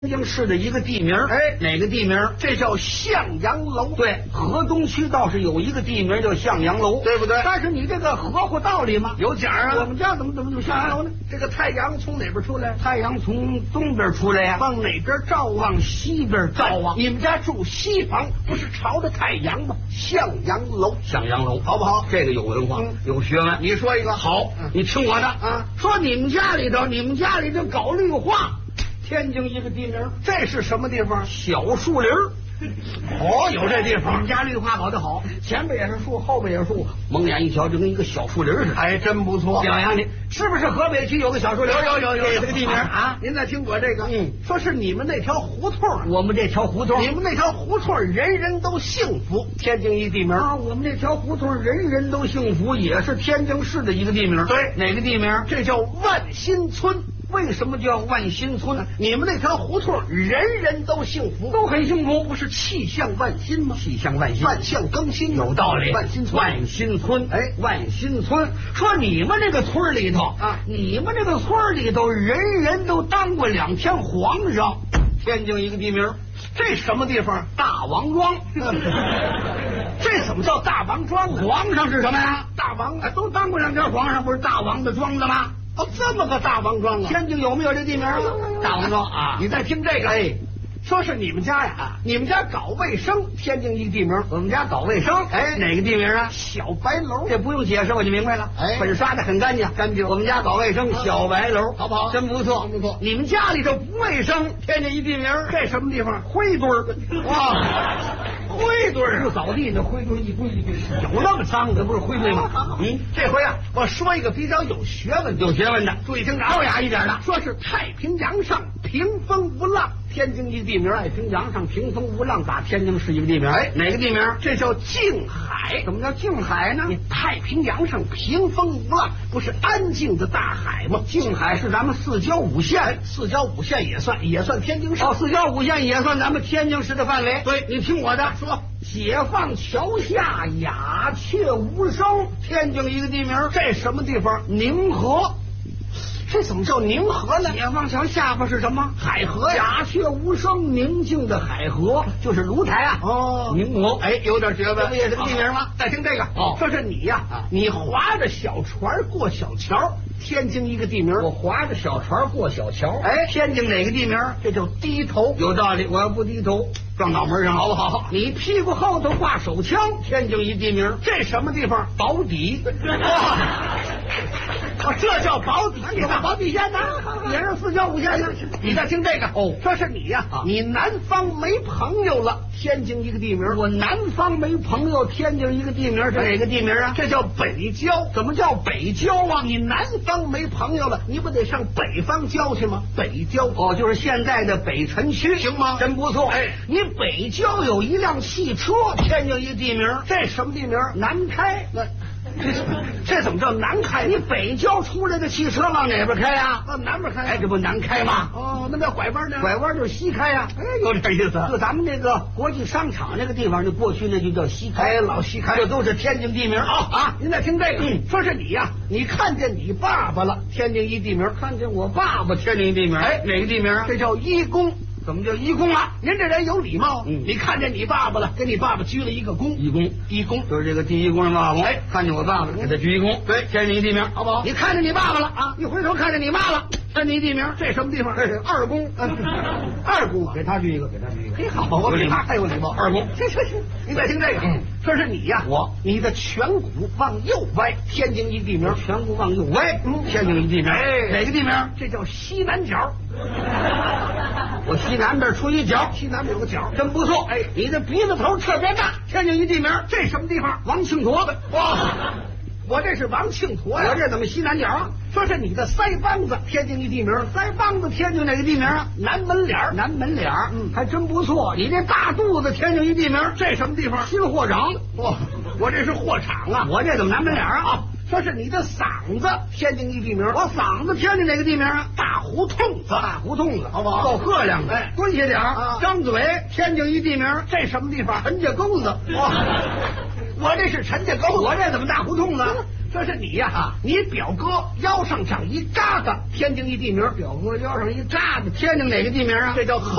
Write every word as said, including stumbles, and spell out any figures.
天津市的一个地名， 哎， 哪个地名？ 这叫向阳楼。 对，河东区倒是有一个地名叫向阳楼， 对不对？ 但是你这个合乎道理吗？ 有讲啊。 我们家怎么怎么就向阳楼呢？ 这个太阳从哪边出来？ 太阳从东边出来呀、啊， 往哪边照？ 往西边照啊。 你们家住西房，不是朝着太阳吗？向阳楼， 向阳楼好不好？ 这个有文化，嗯、有学问。 你说一个好，嗯、你听我的啊。 说你们家里头，你们家里头搞绿化。天津一个地名， 这是什么地方？ 小树林儿。 哦，有这地方。 我们家绿化搞得好，前边也是树，后边也是树，蒙眼一瞧就跟一个小树林似的， 还真不错。 表扬你，是不是河北区有个小树林？ 有有有有这个地名啊？ 您再听我这个， 嗯， 说是你们那条胡同， 我们这条胡同， 你们那条胡同人人都幸福，天津一地名啊。我们这条胡同人人都幸福，也是天津市的一个地名。 对， 哪个地名？ 这叫万新村。 为什么叫万新村？ 你们那条胡同人人都幸福， 都很幸福， 不是气象万新吗？ 气象万新， 万象更新， 有道理。 万新村， 万新村，哎，万新村。说你们这个村里头啊， 你们这个村里头人人都当过两天皇上。天津一个地名， 这什么地方？ 大王庄。 这怎么叫大王庄？ 皇上是什么呀？ 大王哎，都当过两天皇上，不是大王的庄子吗？ 哦，这么个大王庄啊！ 天津有没有这地名？大王庄啊！ 你再听这个， 哎， 说是你们家呀，你们家搞卫生，天津一个地名。 我们家搞卫生， 哎， 哪个地名啊？ 小白楼。 这不用解释，我就明白了。 哎， 粉刷的很干净， 干净。 我们家搞卫生，小白楼， 好不好？ 真不错， 不错。 你们家里头不卫生，天津一地名， 这什么地方？ 灰堆儿。 哇！灰堆儿不扫地，那灰堆一堆一堆，有那么脏的不是灰堆吗？ 嗯，这回啊，我说一个比较有学问、 有学问的， 注意听着， 高雅一点的。 说是太平洋上平风无浪，天津一个地名。 太平洋上平风无浪，打天津是一个地名。 哎， 哪个地名？ 这叫静海。 怎么叫静海呢？ 你太平洋上平风无浪，不是安静的大海吗？ 静海是咱们四郊五县， 四郊五县也算，也算天津市。 哦，四郊五县也算咱们天津市的范围。 对， 你听我的说。 解放桥下鸦雀无声，天津一个地名， 这什么地方？ 宁河。 这怎么叫宁河呢？ 解放桥下边是什么？ 海河呀。 鸦雀无声，宁静的海河，就是芦台啊。 哦， 宁河， 哎，有点学问， 这不也是个地名吗？ 再听这个， 哦， 说是你呀，啊、你划着小船过小桥，天津一个地名。 我划着小船过小桥， 哎， 天津哪个地名？ 这叫低头。 有道理，我要不低头撞脑门上，好不好？你屁股后头挂手枪，天津一地名， 这什么地方？ 保底。 哦，这叫保底， 有个保底县呢，也是四郊五县呢。 你再听这个哦， 说是你呀， 啊， 你南方没朋友了，天津一个地名。 我南方没朋友，天津一个地名是哪个地名啊？ 这叫北郊。 怎么叫北郊啊？ 你南方没朋友了，你不得上北方郊去吗？北郊哦，就是现在的北辰区， 行吗？ 真不错。 哎， 你北郊有一辆汽车，天津一个地名， 这什么地名？ 南开。 那这这怎么叫南开？ 你北郊出来的汽车往哪边开呀？ 啊，南边开。 哎，这不南开吗？ 哦，那叫拐弯呢？ 拐弯就是西开呀。 哎，有点意思。 就咱们那个国际商场那个地方，就过去那就叫西开， 哎，老西开， 这都是天津地名。 好啊，您再听这个， 嗯， 说是你呀，你看见你爸爸了，天津一地名。 看见我爸爸，天津一地名。 哎， 哪个地名？ 这叫一公。 怎么叫一公啊？ 您这人有礼貌。 嗯， 你看见你爸爸了，给你爸爸鞠了一个躬。 一公， 一公就是这个第一公人爸爸。 哎， 看见我爸爸，给他鞠一躬。 对， 天津一地名， 好不好？ 你看见你爸爸了啊？一回头看见你妈了，天津一地名， 这什么地方？ 这是二公。 二公啊， 给他鞠一个，给他鞠一个。 嘿，好，我比他还有礼貌。 二公， 行行行，你再听这个。 嗯， 说是你呀， 我， 你的颧骨往右歪，天津一地名。 颧骨往右歪， 嗯， 天津一地名。 哎， 哪个地名？ 这叫西南角。 我西南边出一角， 西南边有个角， 真不错。 哎， 你的鼻子头特别大，天津一地名。 这什么地方？ 王庆坨子。 哇，我这是王庆坨呀。 我这怎么西南角啊？ 说是你的腮帮子，天津一地名。 腮帮子，天津哪个地名啊？ 南门脸。 南门脸， 嗯， 还真不错。你这大肚子，天津一地名。 这什么地方？ 新货场。 哇，我这是货场啊。 我这怎么南门脸啊？ 说是你的嗓子，天津一地名。 我嗓子天津哪个地名啊？ 大胡同子， 大胡同子， 好不好？ 够喝亮的。 哎， 蹲下点啊， 张嘴，天津一地名。 这什么地方？ 陈家沟子。 哇，我这是陈家沟子。 我这怎么大胡同子？ 这是你呀、 啊！ 你表哥腰上长一疙瘩，天津一地名。 表哥腰上一炸子，天津哪个地名啊？ 这叫